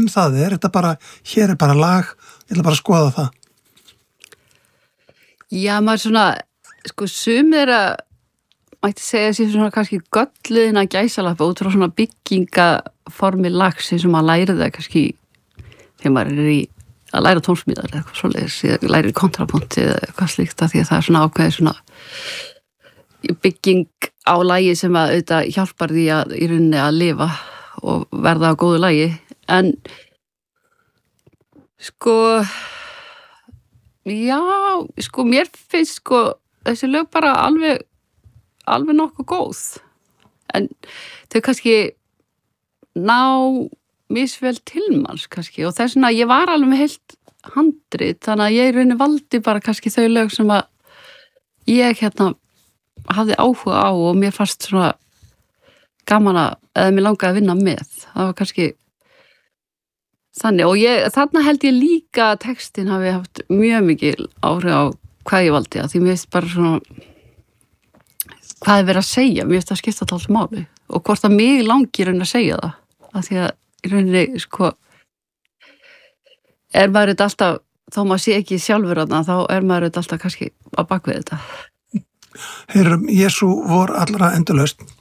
það? Þetta bara, hér bara lag, ég ætla bara að skoða það. Já, maður svona, sko, sumir mætti segja sér svona kannski gölluðina gæsalappa út frá svona byggingaformi lags sem maður læri það kannski þegar maður að læra tónsmíðar eða eitthvað svoleiðis, eða læri kontrapunkt eða eitthvað slíkt að því að það svona ákveðið svona bygging á lagi sem að auðvitað hjálpar því að í rauninni að lifa og verða á góðu lagi en sko já, sko mér finnst sko þessi lög bara alveg nokkuð góð en þau kannski ná misvel til manns kannski og þess vegna ég var alveg með heilt handrit þannig að ég í rauninni valdi bara kannski þau lög sem að ég hafði áhuga á og mér fannst svona gaman eða mér langaði að vinna með. Það var kannski þannig og þarna held ég líka að textin hafi haft mjög mikil áhrif á hvað ég valdi að því mér finnst bara svona hvað verið að segja, mér finnst að skipta alltaf máli og hvort að mig langir að segja það að því að í rauninni sko maður þetta alltaf, þó maður sé ekki sjálfur þarna, þá maður þetta alltaf kannski á bakvið þetta. Heyrum, Jesú vor allra endalaust.